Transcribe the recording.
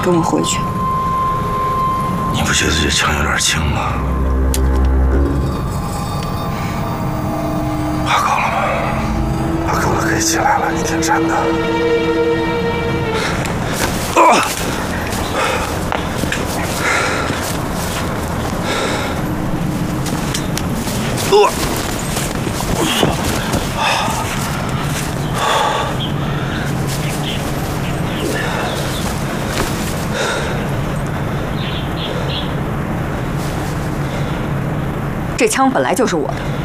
跟我回去。 你不觉得这枪有点轻吗？怕够了吗？怕够了可以起来了，你挺沉的。 这枪本来就是我的，